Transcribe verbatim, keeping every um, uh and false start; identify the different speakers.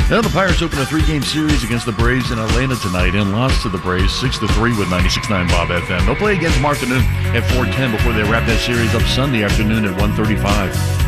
Speaker 1: Now the Pirates open a three-game series against the Braves in Atlanta tonight and lost to the Braves six to three with ninety-six point nine Bob F M. They'll play again tomorrow afternoon at four ten before they wrap that series up Sunday afternoon at one thirty-five.